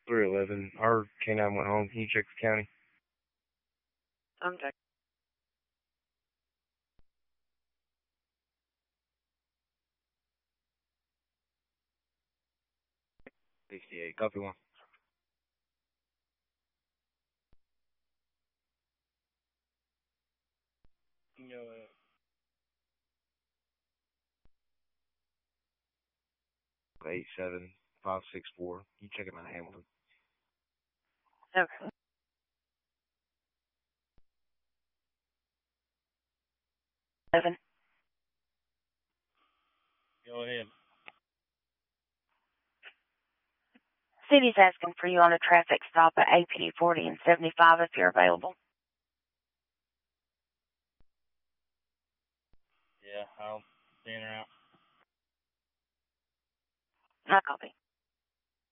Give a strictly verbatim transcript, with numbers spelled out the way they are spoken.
three eleven. Our K nine went home. Can you check the county? I'm checking. sixty-eight. Copy one. You know, uh, eight seven five six four. You check it out, Hamilton. Okay. Seven. Go ahead. City's asking for you on a traffic stop at A P forty and seventy-five if you're available. Yeah, I'll stand her out. I copy.